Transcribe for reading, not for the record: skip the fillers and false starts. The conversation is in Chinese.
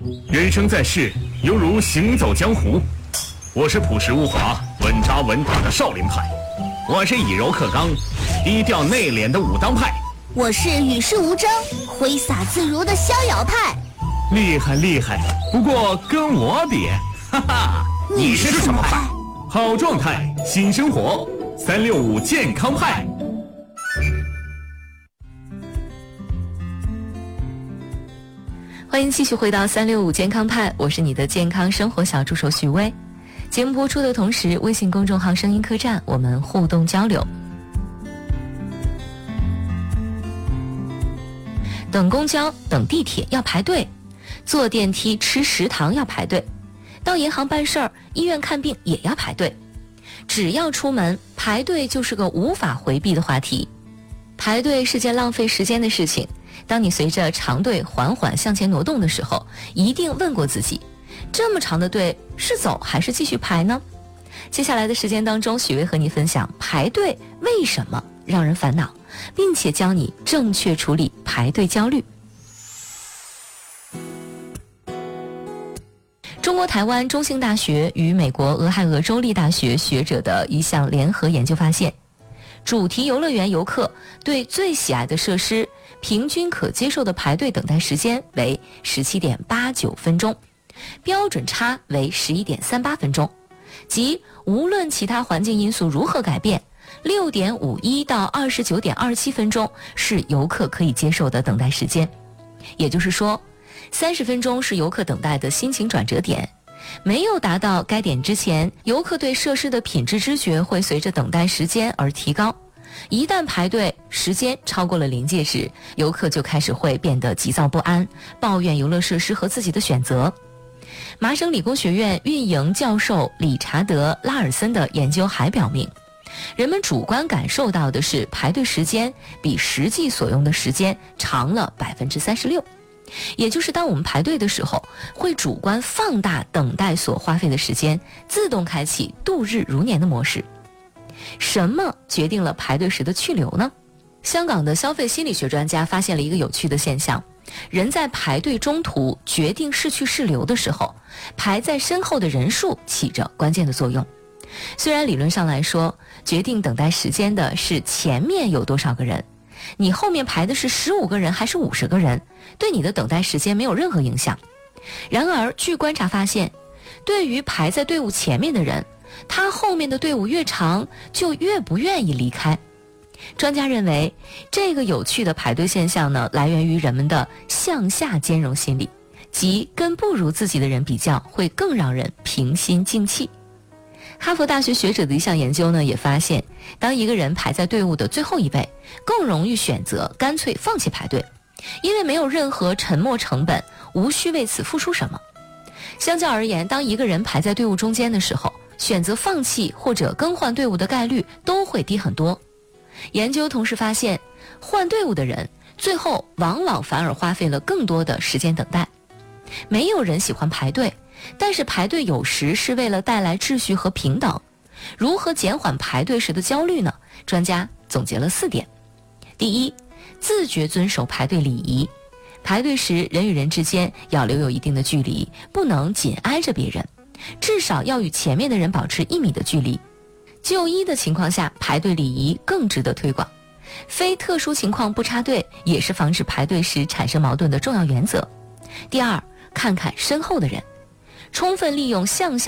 人生在世，犹如行走江湖。我是朴实无华、稳扎稳打的少林派，我是以柔克刚、低调内敛的武当派， 我是与世无争、挥洒自如的逍遥派。 厉害厉害，不过跟我比，哈哈， 你是什么派？ 好状态，新生活，365健康派。 欢迎继续回到365健康派，我是你的健康生活小助手许薇。节目播出的同时，微信公众号声音客栈我们互动交流。等公交、等地铁要排队，坐电梯吃食堂要排队，到银行办事儿、医院看病也要排队。只要出门，排队就是个无法回避的话题。排队是件浪费时间的事情，当你随着长队缓缓向前挪动的时候，一定问过自己，这么长的队是走还是继续排呢？接下来的时间当中，许巍和你分享排队为什么让人烦恼，并且教你正确处理排队焦虑。中国台湾中兴大学与美国俄亥俄州立大学学者的一项联合研究发现，主题游乐园游客对最喜爱的设施平均可接受的排队等待时间为 17.89 分钟，标准差为 11.38 分钟，即无论其他环境因素如何改变， 6.51 到 29.27 分钟是游客可以接受的等待时间。也就是说，30分钟是游客等待的心情转折点，没有达到该点之前，游客对设施的品质知觉会随着等待时间而提高。一旦排队时间超过了临界值，游客就开始会变得急躁不安，抱怨游乐设施和自己的选择。麻省理工学院运营教授理查德·拉尔森的研究还表明，人们主观感受到的是排队时间比实际所用的时间长了 36%， 也就是当我们排队的时候，会主观放大等待所花费的时间，自动开启度日如年的模式。什么决定了排队时的去留呢？香港的消费心理学专家发现了一个有趣的现象，人在排队中途决定是去是留的时候，排在身后的人数起着关键的作用。虽然理论上来说，决定等待时间的是前面有多少个人，你后面排的是15个人还是50个人，对你的等待时间没有任何影响。然而据观察发现，对于排在队伍前面的人，他后面的队伍越长，就越不愿意离开。专家认为，这个有趣的排队现象呢，来源于人们的向下兼容心理，即跟不如自己的人比较，会更让人平心静气。哈佛大学学者的一项研究呢，也发现，当一个人排在队伍的最后一位，更容易选择干脆放弃排队，因为没有任何沉没成本，无需为此付出什么。相较而言，当一个人排在队伍中间的时候，选择放弃或者更换队伍的概率都会低很多。研究同时发现，换队伍的人最后往往反而花费了更多的时间等待。没有人喜欢排队，但是排队有时是为了带来秩序和平等。如何减缓排队时的焦虑呢？专家总结了4点。第一，自觉遵守排队礼仪。排队时，人与人之间要留有一定的距离，不能紧挨着别人，至少要与前面的人保持1米的距离。就医的情况下，排队礼仪更值得推广。非特殊情况不插队，也是防止排队时产生矛盾的重要原则。第二，看看身后的人，充分利用向下